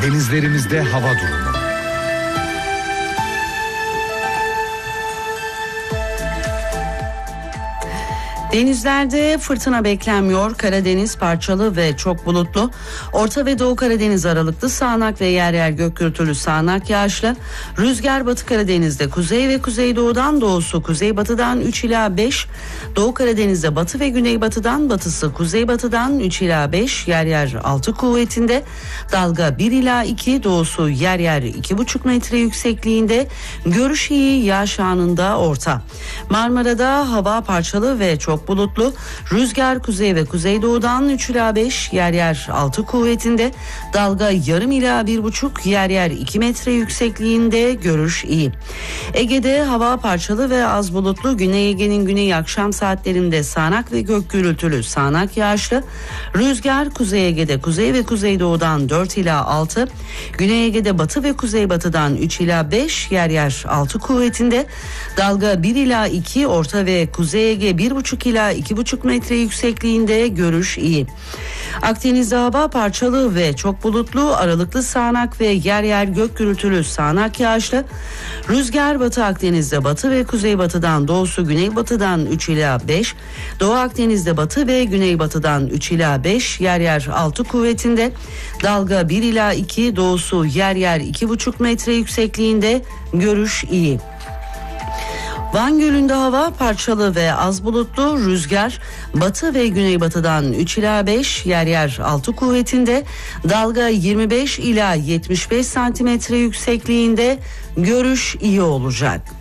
Denizlerimizde hava durumu. Denizlerde fırtına beklenmiyor. Karadeniz parçalı ve çok bulutlu. Orta ve Doğu Karadeniz aralıklı sağanak ve yer yer gök gürültülü sağanak yağışlı. Rüzgar Batı Karadeniz'de kuzey ve kuzeydoğudan doğusu kuzeybatıdan 3 ila 5. Doğu Karadeniz'de batı ve güneybatıdan batısı kuzeybatıdan 3 ila 5. Yer yer 6 kuvvetinde. Dalga 1 ila 2, doğusu yer yer 2,5 metre yüksekliğinde. Görüş iyi, yağış anında orta. Marmara'da hava parçalı ve çok bulutlu. Rüzgar kuzey ve kuzeydoğudan 3 ila 5, yer yer 6 kuvvetinde. Dalga yarım ila 1,5, yer yer 2 metre yüksekliğinde. Görüş iyi. Ege'de hava parçalı ve az bulutlu. Güney Ege'nin güney akşam saatlerinde sağanak ve gök gürültülü sağanak yağışlı. Rüzgar Kuzey Ege'de kuzey ve kuzeydoğudan 4 ila 6. Güney Ege'de batı ve kuzeybatıdan 3 ila 5, yer yer 6 kuvvetinde. Dalga 1 ila 2, orta ve kuzey Ege 1,5 ila 2,5 metre yüksekliğinde. Görüş iyi. Akdeniz'de hava parçalı ve çok bulutlu, aralıklı sağanak ve yer yer gök gürültülü sağanak yağışlı. Rüzgar Batı Akdeniz'de batı ve kuzeybatıdan, doğusu güneybatıdan 3 ila 5. Doğu Akdeniz'de batı ve güneybatıdan 3 ila 5, yer yer 6 kuvvetinde. Dalga 1 ila 2, doğusu yer yer 2,5 metre yüksekliğinde. Görüş iyi. Van Gölü'nde hava parçalı ve az bulutlu. Rüzgar batı ve güneybatıdan 3 ila 5, yer yer 6 kuvvetinde. Dalga 25 ila 75 santimetre yüksekliğinde. Görüş iyi olacak.